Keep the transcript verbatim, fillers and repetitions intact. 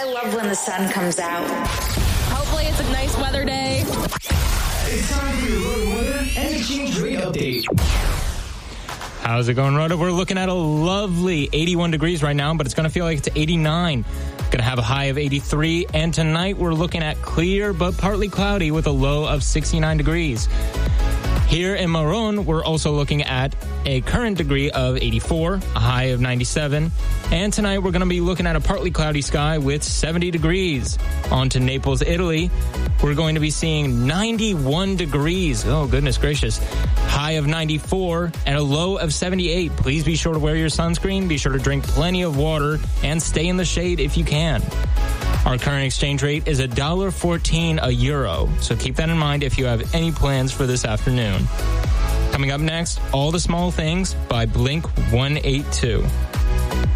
I love when the sun comes out. Hopefully it's a nice weather day. It's time for your road weather and exchange rate update. How's it going, Rhoda? We're looking at a lovely eighty-one degrees right now, but it's going to feel like it's eighty-nine. Going to have a high of eighty-three, and tonight we're looking at clear but partly cloudy with a low of sixty-nine degrees. Here in Maron, we're also looking at a current degree of eighty-four, a high of ninety-seven. And tonight we're going to be looking at a partly cloudy sky with seventy degrees. On to Naples, Italy. We're going to be seeing ninety-one degrees. Oh, goodness gracious. High of ninety-four and a low of seventy-eight. Please be sure to wear your sunscreen. Be sure to drink plenty of water and stay in the shade if you can. Our current exchange rate is one dollar fourteen a euro, so keep that in mind if you have any plans for this afternoon. Coming up next, All the Small Things by Blink one eighty-two.